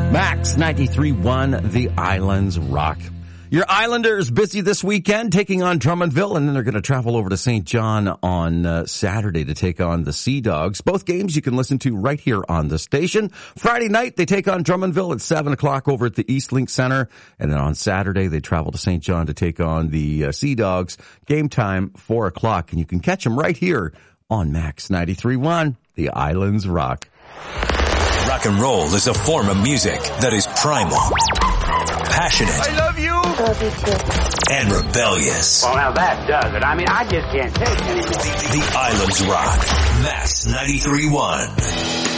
Max 93.1, the Islands rock. Your Islanders busy this weekend taking on Drummondville, and then they're going to travel over to St. John on Saturday to take on the Sea Dogs. Both games you can listen to right here on the station. Friday night, they take on Drummondville at 7 o'clock over at the Eastlink Center. And then on Saturday, they travel to St. John to take on the Sea Dogs. Game time, 4 o'clock. And you can catch them right here on Max 93.1, the Islands rock. Rock and roll is a form of music that is primal, passionate. I love you. Love you too. And rebellious. Well, now that does it. I mean, I just can't take it anymore. The Islands rock. Max 93.1.